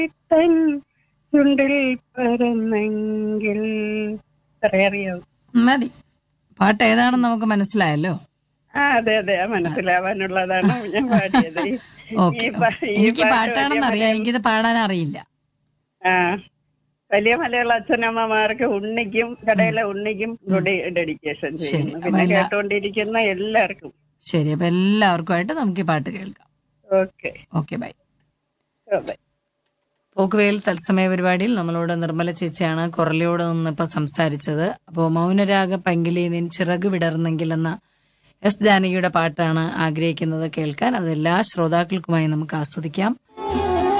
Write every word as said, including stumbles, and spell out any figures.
തൻ ചുണ്ടിൽ പറന്നെങ്കിൽ അറിയാവും. മതി. പാട്ട് ഏതാണെന്ന് നമുക്ക് മനസ്സിലായല്ലോ. ആ അതെ അതെ മനസ്സിലാവാനുള്ളതാണ് ഞാൻ പാടിയത്. ഈ- ഓക്കെ. ഈ പാ- ഈ എനിക്ക് പാട്ട് പാട്ടാണെന്ന് വലിയ അറിയാം, മലയാള- എനിക്കിത് പാടാൻ അറിയില്ല. ആ വലിയ മലയാള അച്ഛനമ്മമാർക്ക് ഉണ്ണിക്കും കടയിലെ ഉണ്ണിക്കും കൂടി ഡെഡിക്കേഷൻ ശരി. ചെയ്യുന്നു. അപ്പൊ പിന്നെ എല്ലാ കേട്ടോണ്ടിരിക്കുന്ന എല്ലാവർക്കും. ശരി, അപ്പൊ എല്ലാവർക്കുമായിട്ട് നമുക്ക് ഈ പാട്ട് കേൾക്കാം. Okay okay, by. By. Pokkuveyil തത്സമയ പരിപാടിയിൽ നമ്മളോട് നിർമ്മല ചേച്ചിയാണ് കൊറലിയോട് നിന്ന് ഇപ്പൊ സംസാരിച്ചത്. അപ്പോൾ മൗനരാഗ പങ്കിലി നിൻ ചിറക് വിടർന്നെങ്കിൽ എന്ന എസ് ജാനകിയുടെ പാട്ടാണ് ആഗ്രഹിക്കുന്നത് കേൾക്കാൻ. അത് എല്ലാ ശ്രോതാക്കൾക്കുമായി നമുക്ക് ആസ്വദിക്കാം.